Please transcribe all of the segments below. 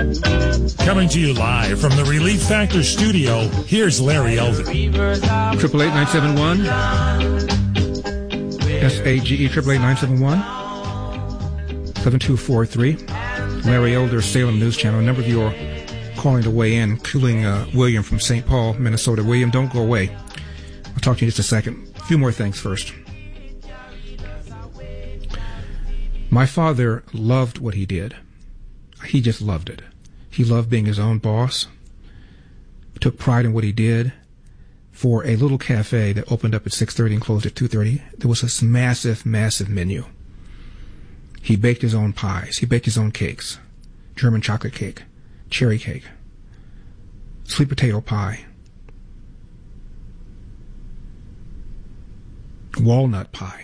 Coming to you live from the Relief Factor studio, here's Larry Elder. 888-971 SAGE 888-971 7243. Larry Elder, Salem News Channel. A number of you are calling to weigh in, including William from St. Paul, Minnesota. William, don't go away. I'll talk to you in just a second. A few more things first. My father loved what he did. He just loved it. He loved being his own boss, took pride in what he did. For a little cafe that opened up at 6:30 and closed at 2:30, there was this massive, massive menu. He baked his own pies. He baked his own cakes. German chocolate cake, cherry cake, sweet potato pie, walnut pie.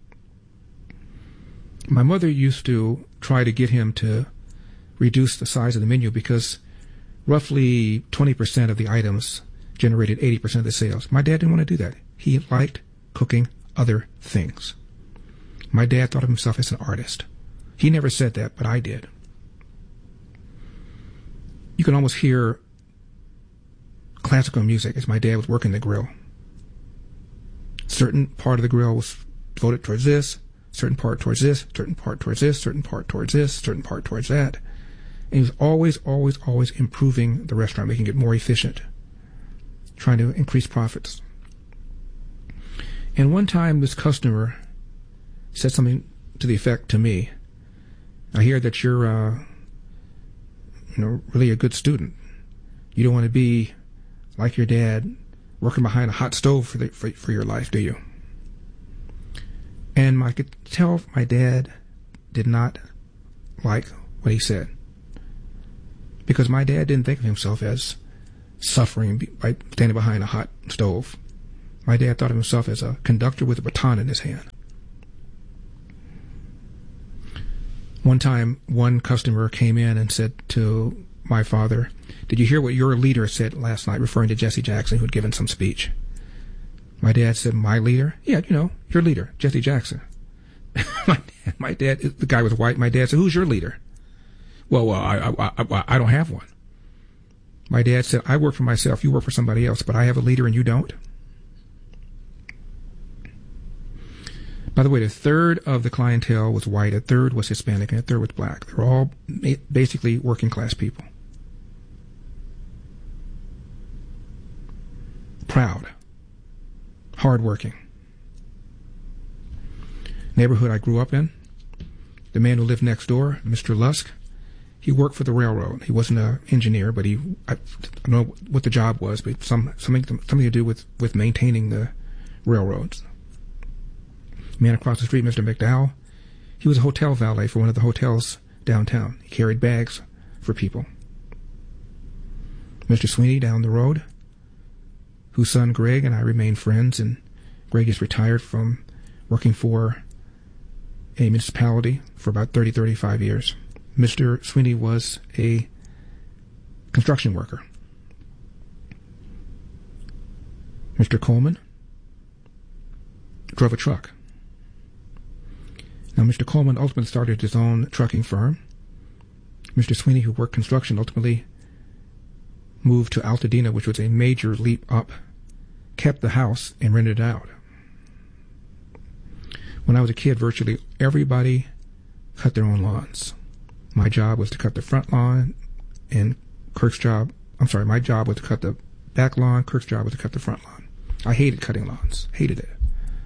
My mother used to try to get him to reduce the size of the menu because roughly 20% of the items generated 80% of the sales. My dad didn't want to do that. He liked cooking other things. My dad thought of himself as an artist. He never said that, but I did. You can almost hear classical music as my dad was working the grill. Certain part of the grill was devoted towards this, certain part towards this, certain part towards this, certain part towards this, certain part towards that. And he was always improving the restaurant, making it more efficient, trying to increase profits. And one time this customer said something to the effect to me, I hear that you're really a good student. You don't want to be like your dad, working behind a hot stove for your life, do you? And I could tell my dad did not like what he said. Because my dad didn't think of himself as suffering by standing behind a hot stove. My dad thought of himself as a conductor with a baton in his hand. One time, one customer came in and said to my father, "Did you hear what your leader said last night," referring to Jesse Jackson, who had given some speech. My dad said, "My leader?" "Yeah, your leader, Jesse Jackson." My dad, the guy was white. My dad said, "Who's your leader?" Well, I don't have one. My dad said, "I work for myself, you work for somebody else, but I have a leader and you don't." By the way, a third of the clientele was white, a third was Hispanic, and a third was black. They were all basically working class people. Proud. Hardworking. Neighborhood I grew up in, the man who lived next door, Mr. Lusk, he worked for the railroad. He wasn't an engineer, but I don't know what the job was, but something to do with maintaining the railroads. Man across the street, Mr. McDowell, he was a hotel valet for one of the hotels downtown. He carried bags for people. Mr. Sweeney down the road, whose son Greg and I remained friends, and Greg is retired from working for a municipality for about 35 years. Mr. Sweeney was a construction worker. Mr. Coleman drove a truck. Now, Mr. Coleman ultimately started his own trucking firm. Mr. Sweeney, who worked construction, ultimately moved to Altadena, which was a major leap up, kept the house, and rented it out. When I was a kid, virtually everybody cut their own lawns. My job was to cut the front lawn, and my job was to cut the back lawn. Kirk's job was to cut the front lawn. I hated cutting lawns. Hated it.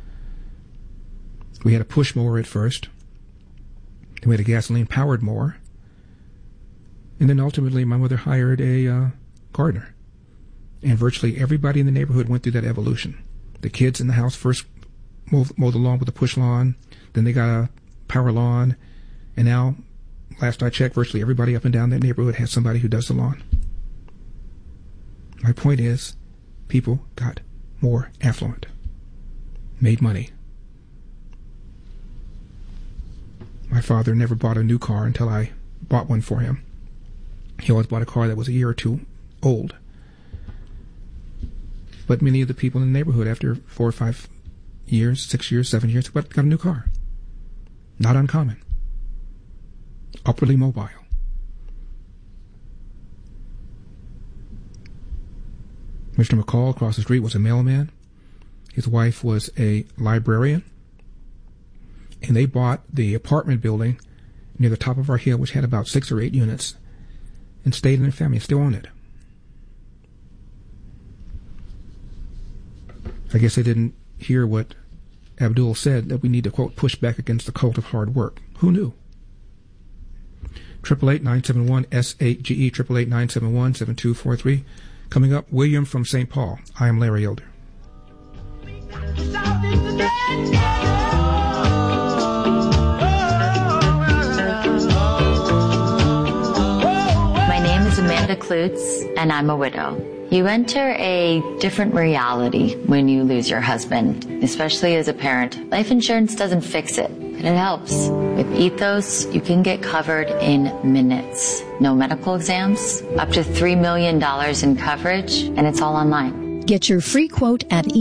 We had a push mower at first. Then we had a gasoline-powered mower. And then ultimately my mother hired a gardener. And virtually everybody in the neighborhood went through that evolution. The kids in the house first mowed the lawn with a push lawn. Then they got a power lawn. And now, last I checked, virtually everybody up and down that neighborhood has somebody who does the lawn. My point is, people got more affluent, made money. My father never bought a new car until I bought one for him. He always bought a car that was a year or two old. But many of the people in the neighborhood, after 4 or 5 years, 6 years, 7 years, got a new car. Not uncommon. Upwardly mobile. Mr. McCall across the street was a mailman. His wife was a librarian. And they bought the apartment building near the top of our hill, which had about 6 or 8 units, and stayed in their family and still own it. I guess they didn't hear what Abdul said, that we need to, quote, push back against the cult of hard work. Who knew? 888-971-SAGE, 888-971-7243. Coming up, William from St. Paul. I am Larry Elder. My name is Amanda Klutz, and I'm a widow. You enter a different reality when you lose your husband, especially as a parent. Life insurance doesn't fix it, but it helps. With Ethos, you can get covered in minutes. No medical exams, up to $3 million in coverage, and it's all online. Get your free quote at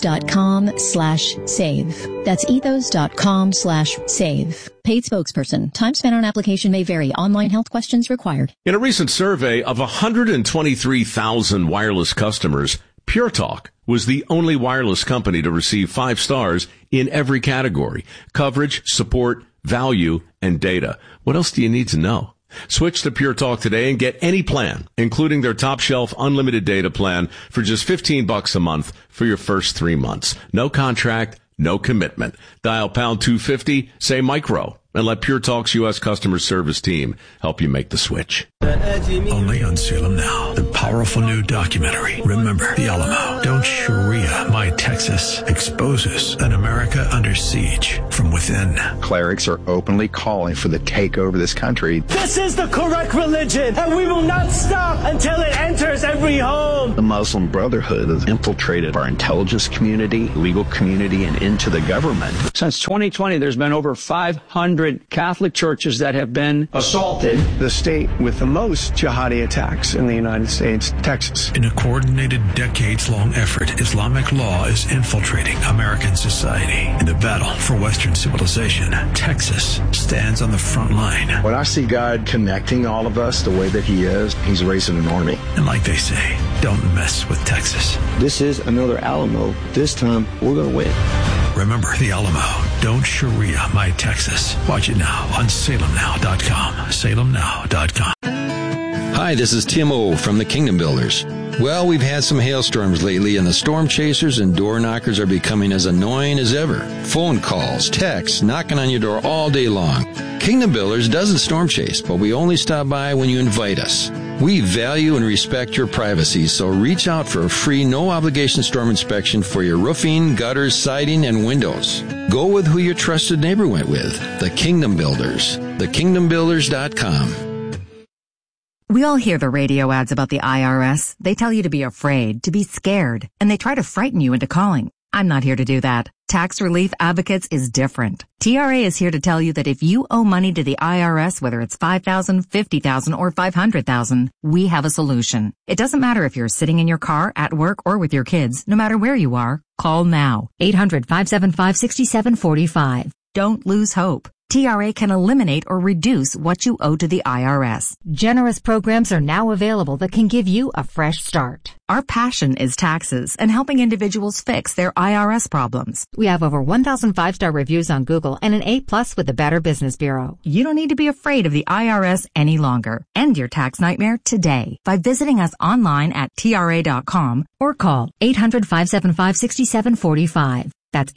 ethos.com/save. That's ethos.com/save. Paid spokesperson. Time spent on application may vary. Online health questions required. In a recent survey of 123,000 wireless customers, Pure Talk was the only wireless company to receive 5 stars in every category: coverage, support, value, and data. What else do you need to know? Switch to Pure Talk today and get any plan, including their top shelf unlimited data plan, for just $15 a month for your first 3 months. No contract, no commitment. Dial pound 250, say micro, and let Pure Talk's U.S. customer service team help you make the switch. Only on Salem Now, the powerful new documentary, Remember the Alamo. Don't Sharia My Texas exposes an America under siege from within. Clerics are openly calling for the takeover of this country. This is the correct religion, and we will not stop until it enters every home. The Muslim Brotherhood has infiltrated our intelligence community, legal community, and into the government. Since 2020, there's been over 500 Catholic churches that have been assaulted. The state with the most jihadi attacks in the United States, Texas. In a coordinated, decades-long effort, Islamic law is infiltrating American society. In the battle for Western civilization, Texas stands on the front line. When I see God connecting all of us the way that he is, he's raising an army. And like they say, don't mess with Texas. This is another Alamo. This time, we're going to win. Remember the Alamo. Don't Sharia My Texas. Watch it now on salemnow.com. salemnow.com. Hi, this is Tim O from the Kingdom Builders. Well, we've had some hailstorms lately, and the storm chasers and door knockers are becoming as annoying as ever. Phone calls, texts, knocking on your door all day long. Kingdom Builders doesn't storm chase, but we only stop by when you invite us. We value and respect your privacy, so reach out for a free, no-obligation storm inspection for your roofing, gutters, siding, and windows. Go with who your trusted neighbor went with, the Kingdom Builders. thekingdombuilders.com. We all hear the radio ads about the IRS. They tell you to be afraid, to be scared, and they try to frighten you into calling. I'm not here to do that. Tax Relief Advocates is different. TRA is here to tell you that if you owe money to the IRS, whether it's $5,000, $50,000, or $500,000, we have a solution. It doesn't matter if you're sitting in your car, at work, or with your kids. No matter where you are, call now. 800-575-6745. Don't lose hope. TRA can eliminate or reduce what you owe to the IRS. Generous programs are now available that can give you a fresh start. Our passion is taxes and helping individuals fix their IRS problems. We have over 1,000 5-star reviews on Google and an A+ with the Better Business Bureau. You don't need to be afraid of the IRS any longer. End your tax nightmare today by visiting us online at TRA.com or call 800-575-6745. That's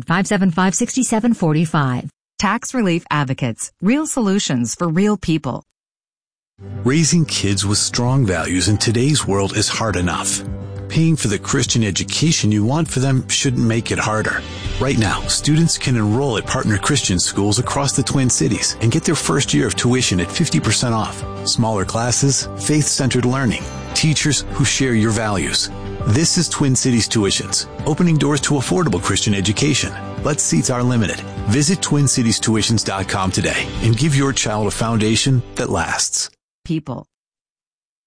800-575-6745. Tax Relief Advocates. Real solutions for real people. Raising kids with strong values in today's world is hard enough. Paying for the Christian education you want for them shouldn't make it harder. Right now, students can enroll at partner Christian schools across the Twin Cities and get their first year of tuition at 50% off. Smaller classes, faith-centered learning, teachers who share your values. This is Twin Cities Tuitions, opening doors to affordable Christian education. But seats are limited. Visit TwinCitiesTuitions.com today and give your child a foundation that lasts. People.